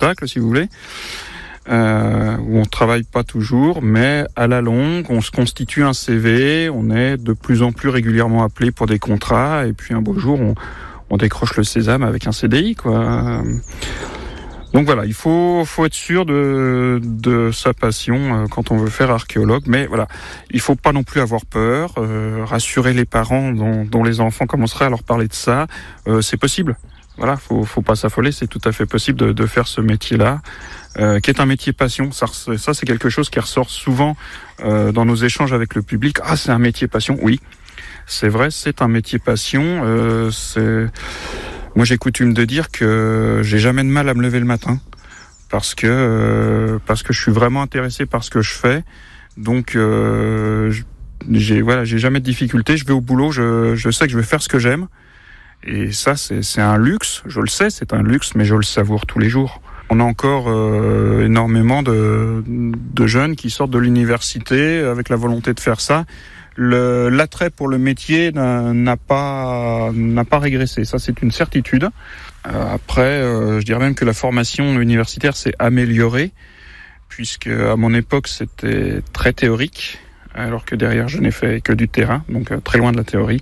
d'obstacles, si vous voulez, où on travaille pas toujours, mais à la longue, on se constitue un CV, on est de plus en plus régulièrement appelé pour des contrats, et puis un beau jour, on décroche le sésame avec un CDI, quoi. Donc voilà, il faut être sûr de sa passion quand on veut faire archéologue, mais voilà, il faut pas non plus avoir peur, rassurer les parents dont les enfants commenceraient à leur parler de ça, c'est possible. Voilà, faut pas s'affoler, c'est tout à fait possible de faire ce métier-là, qui est un métier passion. Ça c'est quelque chose qui ressort souvent dans nos échanges avec le public. Ah, c'est un métier passion, oui. C'est vrai, c'est un métier passion. Moi, j'ai coutume de dire que j'ai jamais de mal à me lever le matin parce que je suis vraiment intéressé par ce que je fais. Donc, j'ai jamais de difficulté. Je vais au boulot, je sais que je vais faire ce que j'aime. Et ça, c'est un luxe. Je le sais, c'est un luxe, mais je le savoure tous les jours. On a encore énormément de jeunes qui sortent de l'université avec la volonté de faire ça. L'attrait pour le métier n'a pas régressé, ça c'est une certitude. Après, je dirais même que la formation universitaire s'est améliorée, puisque à mon époque c'était très théorique, alors que derrière je n'ai fait que du terrain, donc très loin de la théorie.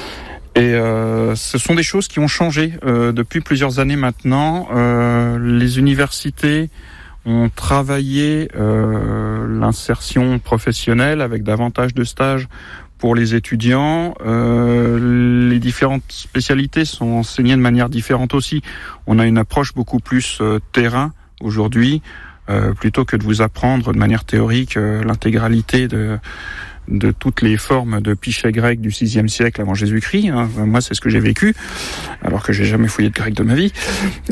Et ce sont des choses qui ont changé depuis plusieurs années maintenant. Les universités ont travaillé l'insertion professionnelle avec davantage de stages pour les étudiants. Les différentes spécialités sont enseignées de manière différente aussi. On a une approche beaucoup plus terrain aujourd'hui, plutôt que de vous apprendre de manière théorique l'intégralité de toutes les formes de pichet grec du VIe siècle avant Jésus-Christ. Hein. Moi, c'est ce que j'ai vécu, alors que j'ai jamais fouillé de grec de ma vie.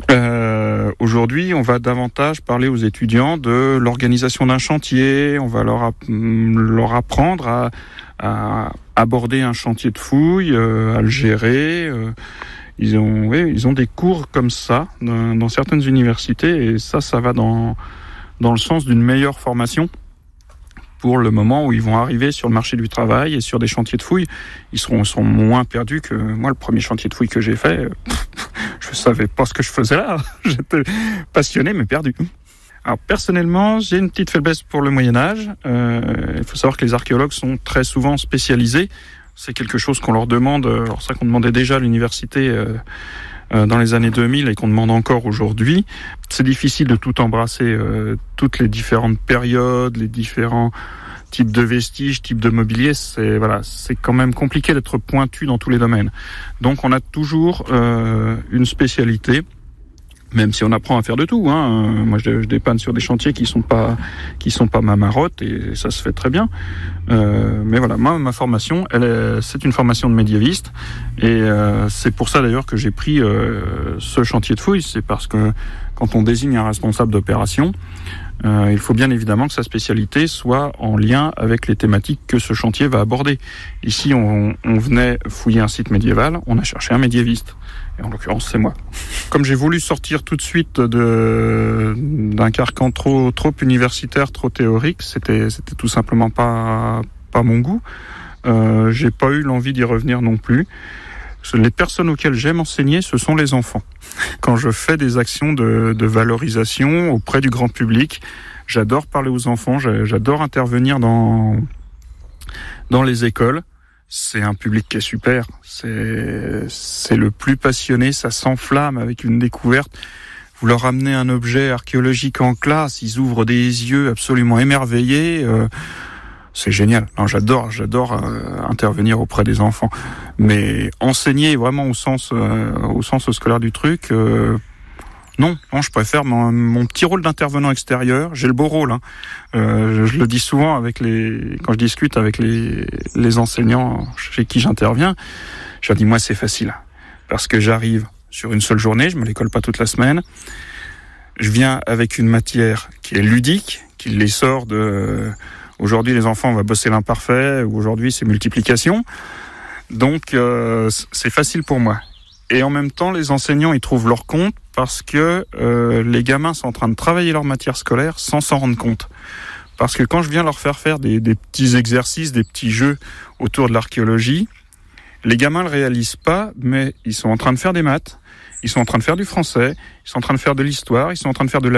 Aujourd'hui, on va davantage parler aux étudiants de l'organisation d'un chantier. On va leur apprendre à aborder un chantier de fouille, à le gérer. Ils ont des cours comme ça dans certaines universités, et ça va dans le sens d'une meilleure formation. Pour le moment où ils vont arriver sur le marché du travail et sur des chantiers de fouilles, ils seront moins perdus que moi. Le premier chantier de fouilles que j'ai fait, je savais pas ce que je faisais là. J'étais passionné mais perdu. Alors personnellement, j'ai une petite faiblesse pour le Moyen-Âge. Il faut savoir que les archéologues sont très souvent spécialisés. C'est quelque chose qu'on leur demande, alors ça qu'on demandait déjà à l'université dans les années 2000 et qu'on demande encore aujourd'hui. C'est difficile de tout embrasser, toutes les différentes périodes, les différents types de vestiges, types de mobilier. C'est quand même compliqué d'être pointu dans tous les domaines. Donc on a toujours une spécialité, même si on apprend à faire de tout. Hein. Moi, je dépanne sur des chantiers qui sont pas ma marotte, et ça se fait très bien. Mais voilà, moi, ma formation, c'est une formation de médiéviste, et c'est pour ça d'ailleurs que j'ai pris ce chantier de fouilles. C'est parce que quand on désigne un responsable d'opération, il faut bien évidemment que sa spécialité soit en lien avec les thématiques que ce chantier va aborder. Ici, on venait fouiller un site médiéval, on a cherché un médiéviste. Et en l'occurrence, c'est moi. Comme j'ai voulu sortir tout de suite d'un carcan trop universitaire, trop théorique, c'était tout simplement pas mon goût. J'ai pas eu l'envie d'y revenir non plus. Les personnes auxquelles j'aime enseigner, ce sont les enfants. Quand je fais des actions de valorisation auprès du grand public, j'adore parler aux enfants, j'adore intervenir dans les écoles. C'est un public qui est super. C'est le plus passionné, ça s'enflamme avec une découverte. Vous leur amenez un objet archéologique en classe, ils ouvrent des yeux absolument émerveillés. C'est génial. Non, j'adore intervenir auprès des enfants. Mais enseigner vraiment au sens scolaire du truc, non, je préfère mon petit rôle d'intervenant extérieur. J'ai le beau rôle. Hein. Je le dis souvent quand je discute avec les enseignants chez qui j'interviens. Je leur dis, moi, c'est facile. Parce que j'arrive sur une seule journée, je me les colle pas toute la semaine. Je viens avec une matière qui est ludique, qui les sort de... Aujourd'hui, les enfants, on va bosser l'imparfait, ou aujourd'hui, c'est multiplication. Donc, c'est facile pour moi. Et en même temps, les enseignants, ils trouvent leur compte parce que les gamins sont en train de travailler leur matière scolaire sans s'en rendre compte. Parce que quand je viens leur faire des petits exercices, des petits jeux autour de l'archéologie, les gamins le réalisent pas, mais ils sont en train de faire des maths, ils sont en train de faire du français, ils sont en train de faire de l'histoire, ils sont en train de faire de la